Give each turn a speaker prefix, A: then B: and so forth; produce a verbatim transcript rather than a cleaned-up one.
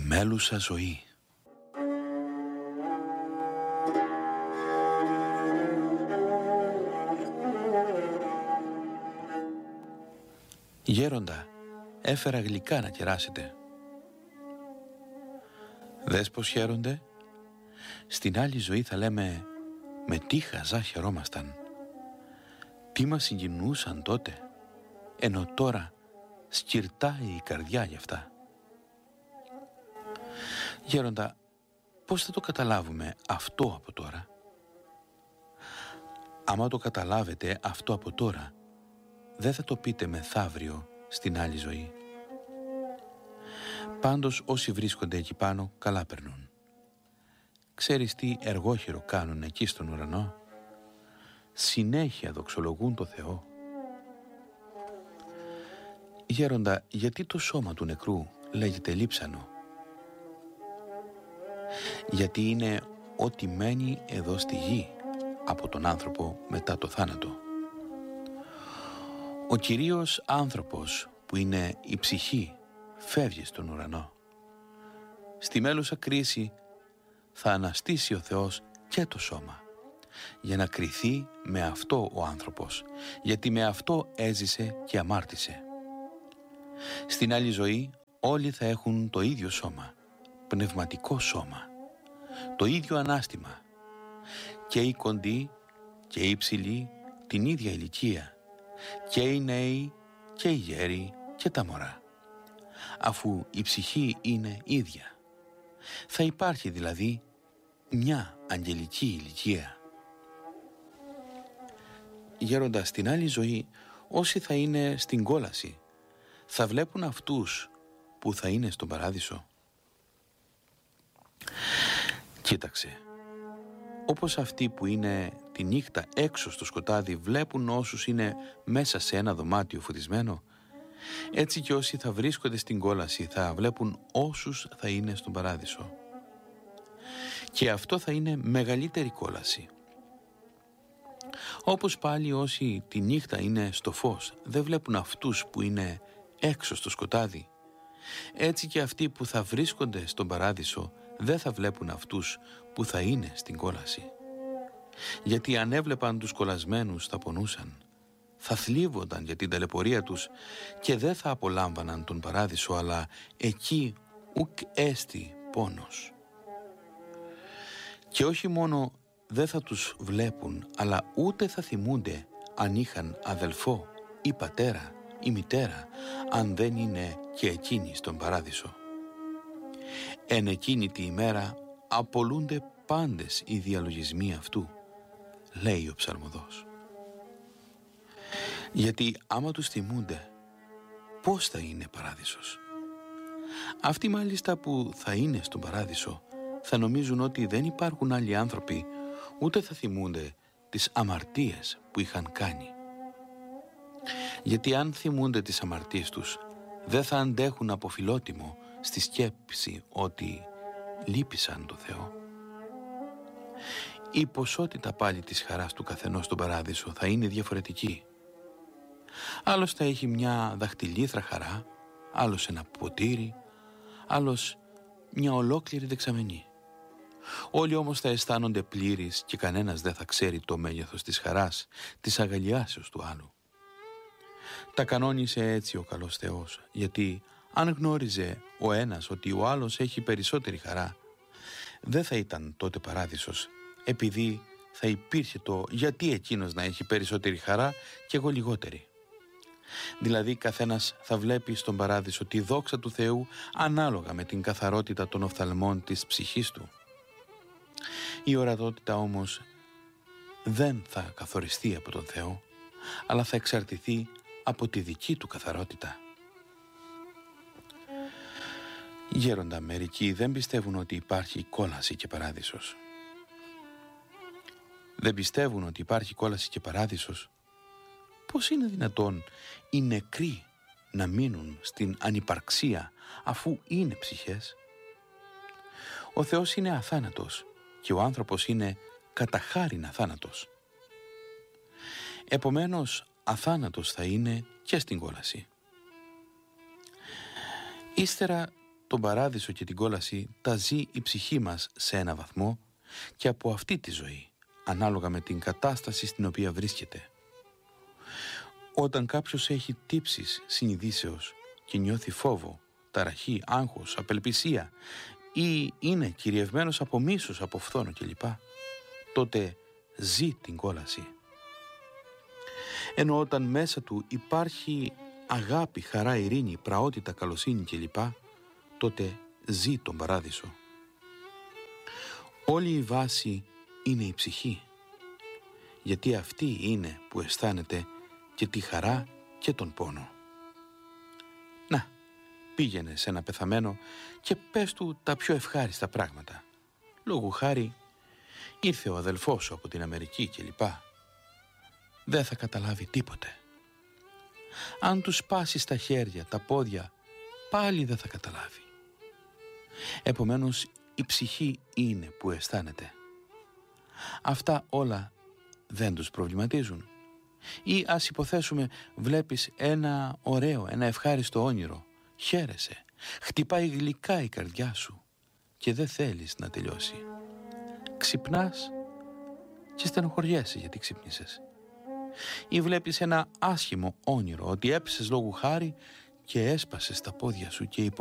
A: Η μέλουσα ζωή. Γέροντα, έφερα γλυκά να κεράσετε. Δες πως χαίρονται. Στην άλλη ζωή θα λέμε με τι χαζά χαιρόμασταν. Τι μας συγκινούσαν τότε, ενώ τώρα σκυρτάει η καρδιά γι' αυτά. Γέροντα, πώς θα το καταλάβουμε αυτό από τώρα? Άμα το καταλάβετε αυτό από τώρα, δεν θα το πείτε μεθαύριο στην άλλη ζωή. Πάντως όσοι βρίσκονται εκεί πάνω καλά περνούν. Ξέρεις τι εργόχειρο κάνουν εκεί στον ουρανό? Συνέχεια δοξολογούν το Θεό. Γέροντα, γιατί το σώμα του νεκρού λέγεται λείψανο? Γιατί είναι ό,τι μένει εδώ στη γη από τον άνθρωπο μετά το θάνατο. Ο κυρίως άνθρωπος που είναι η ψυχή φεύγει στον ουρανό. Στη μέλουσα κρίση θα αναστήσει ο Θεός και το σώμα για να κριθεί με αυτό ο άνθρωπος, γιατί με αυτό έζησε και αμάρτησε. Στην άλλη ζωή όλοι θα έχουν το ίδιο σώμα, πνευματικό σώμα, το ίδιο ανάστημα, και οι κοντοί και οι υψηλοί την ίδια ηλικία, και οι νέοι και οι γέροι και τα μωρά, αφού η ψυχή είναι ίδια. Θα υπάρχει δηλαδή μια αγγελική ηλικία. Γέροντα, στην άλλη ζωή όσοι θα είναι στην κόλαση θα βλέπουν αυτούς που θα είναι στον παράδεισο. Κοίταξε, όπως αυτοί που είναι τη νύχτα έξω στο σκοτάδι βλέπουν όσους είναι μέσα σε ένα δωμάτιο φωτισμένο, έτσι και όσοι θα βρίσκονται στην κόλαση θα βλέπουν όσους θα είναι στον παράδεισο. Και αυτό θα είναι μεγαλύτερη κόλαση. Όπως πάλι όσοι τη νύχτα είναι στο φως δεν βλέπουν αυτούς που είναι έξω στο σκοτάδι, έτσι και αυτοί που θα βρίσκονται στον παράδεισο δεν θα βλέπουν αυτούς που θα είναι στην κόλαση. Γιατί αν έβλεπαν τους κολλασμένους θα πονούσαν, θα θλίβονταν για την ταλαιπωρία τους και δεν θα απολάμβαναν τον παράδεισο, αλλά εκεί ουκ έστι πόνος. Και όχι μόνο δεν θα τους βλέπουν, αλλά ούτε θα θυμούνται αν είχαν αδελφό ή πατέρα ή μητέρα, αν δεν είναι και εκείνοι στον παράδεισο. Εν εκείνη τη ημέρα απολούνται πάντες οι διαλογισμοί αυτού, λέει ο ψαλμοδός. Γιατί άμα τους θυμούνται, πώς θα είναι παράδεισος? Αυτοί μάλιστα που θα είναι στον παράδεισο θα νομίζουν ότι δεν υπάρχουν άλλοι άνθρωποι, ούτε θα θυμούνται τις αμαρτίες που είχαν κάνει. Γιατί αν θυμούνται τις αμαρτίες τους, δεν θα αντέχουν από φιλότιμο στη σκέψη ότι λύπησαν το Θεό. Η ποσότητα πάλι της χαράς του καθενός στον παράδεισο θα είναι διαφορετική. Άλλος θα έχει μια δαχτυλίθρα χαρά, άλλος ένα ποτήρι, άλλος μια ολόκληρη δεξαμενή. Όλοι όμως θα αισθάνονται πλήρεις και κανένας δεν θα ξέρει το μέγεθος της χαράς, της αγαλιάσεως του άλλου. Τα κανόνισε έτσι ο καλός Θεός, γιατί αν γνώριζε ο ένας ότι ο άλλος έχει περισσότερη χαρά, δεν θα ήταν τότε παράδεισος, επειδή θα υπήρχε το γιατί εκείνος να έχει περισσότερη χαρά και εγώ λιγότερη. Δηλαδή καθένας θα βλέπει στον παράδεισο τη δόξα του Θεού ανάλογα με την καθαρότητα των οφθαλμών της ψυχής του. Η ορατότητα όμως δεν θα καθοριστεί από τον Θεό, αλλά θα εξαρτηθεί από τη δική του καθαρότητα. Γέροντα, μερικοί δεν πιστεύουν ότι υπάρχει κόλαση και παράδεισος. Δεν πιστεύουν ότι υπάρχει κόλαση και παράδεισος. Πώς είναι δυνατόν οι νεκροί να μείνουν στην ανυπαρξία αφού είναι ψυχές? Ο Θεός είναι αθάνατος και ο άνθρωπος είναι κατά χάριν αθάνατος. Επομένως αθάνατος θα είναι και στην κόλαση. Ύστερα τον παράδεισο και την κόλαση τα ζει η ψυχή μας σε ένα βαθμό και από αυτή τη ζωή, ανάλογα με την κατάσταση στην οποία βρίσκεται. Όταν κάποιος έχει τύψεις συνειδήσεως και νιώθει φόβο, ταραχή, άγχος, απελπισία ή είναι κυριευμένος από μίσος, από φθόνο κλπ, τότε ζει την κόλαση. Ενώ όταν μέσα του υπάρχει αγάπη, χαρά, ειρήνη, πραότητα, καλοσύνη κλπ, τότε ζει τον παράδεισο. Όλη η βάση είναι η ψυχή, γιατί αυτή είναι που αισθάνεται και τη χαρά και τον πόνο. Να, πήγαινε σε ένα πεθαμένο και πες του τα πιο ευχάριστα πράγματα. Λόγου χάρη, ήρθε ο αδελφός σου από την Αμερική κλπ. Δεν θα καταλάβει τίποτε. Αν του σπάσεις τα χέρια, τα πόδια, πάλι δεν θα καταλάβει. Επομένως, η ψυχή είναι που αισθάνεται. Αυτά όλα δεν τους προβληματίζουν. Ή ας υποθέσουμε βλέπεις ένα ωραίο, ένα ευχάριστο όνειρο, χαίρεσαι, χτυπάει γλυκά η καρδιά σου και δεν θέλεις να τελειώσει. Ξυπνάς και στενοχωριέσαι γιατί ξύπνησες. Ή βλέπεις ένα άσχημο όνειρο, ότι έπεσες λόγου χάρη και έσπασες τα πόδια σου και